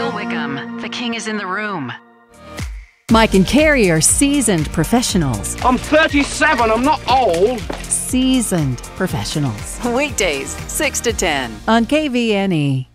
Bill Wickham. The king is in the room. Mike and Carrie are seasoned professionals. I'm 37, I'm not old. Seasoned professionals. Weekdays, 6 to 10. On KVNE.